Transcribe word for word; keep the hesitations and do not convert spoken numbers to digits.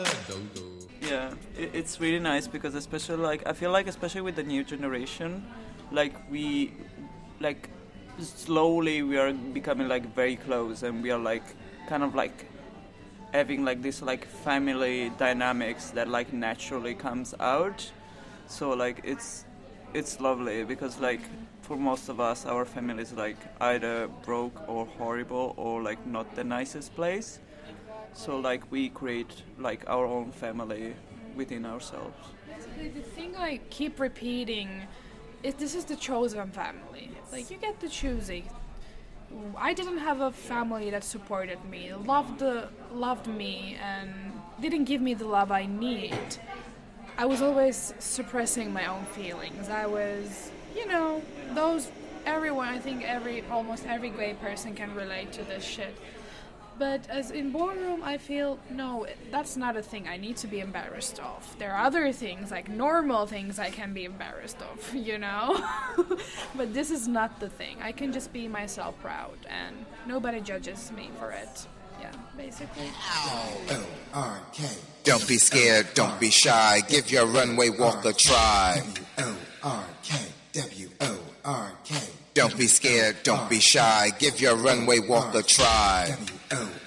Yeah, it, it's really nice because especially like I feel like especially with the new generation, like we, like slowly we are becoming like very close and we are like kind of like having like this like family dynamics that like naturally comes out. So like it's it's lovely because like for most of us our family is like either broke or horrible or like not the nicest place. So like we create like our own family within ourselves. Basically, the thing I keep repeating is this is the chosen family. Like you get to choose it. I didn't have a family that supported me, loved loved me, and didn't give me the love I need. I was always suppressing my own feelings. I was, you know, those everyone. I think every almost every gay person can relate to this shit. But as in Ballroom, I feel, no, that's not a thing I need to be embarrassed of. There are other things, like normal things I can be embarrassed of, you know? But this is not the thing. I can just be myself proud, and nobody judges me for it. Yeah, basically. O R K. Don't be scared, don't be shy. Give your runway walk a try. W O R K. W O R K. Don't be scared, don't be shy. Give your runway walk a try. W O